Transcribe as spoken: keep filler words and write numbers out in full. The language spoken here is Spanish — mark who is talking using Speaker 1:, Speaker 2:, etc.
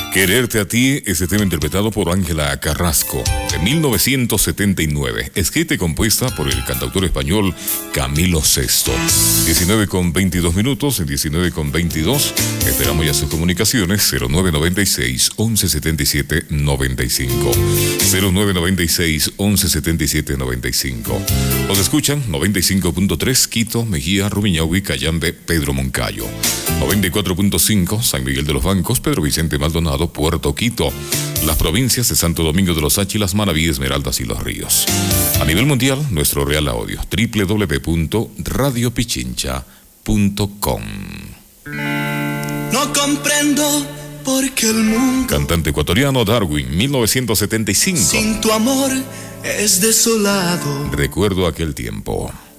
Speaker 1: Quererte a ti, este tema interpretado por Ángela Carrasco, de mil novecientos setenta y nueve, escrita y compuesta por el cantautor español Camilo Sesto. diecinueve con veintidós minutos, en diecinueve con veintidós, esperamos ya sus comunicaciones, cero nueve noventa y seis, once setenta y siete, noventa y cinco, cero nueve noventa y seis, once setenta y siete, noventa y cinco. Nos escuchan noventa y cinco punto tres, Quito, Mejía, Rumiñahui, Cayambe, Pedro Moncayo. noventa y cuatro punto cinco, San Miguel de los Bancos, Pedro Vicente Maldonado, Puerto Quito, las provincias de Santo Domingo de los Áchilas, Manabí, Esmeraldas y Los Ríos. A nivel mundial, nuestro real audio, doble u doble u doble u punto radio pichincha punto com.
Speaker 2: No comprendo por qué el mundo,
Speaker 1: Cantante ecuatoriano Darwin, mil novecientos setenta y cinco.
Speaker 2: sin tu amor es desolado.
Speaker 1: Recuerdo aquel tiempo.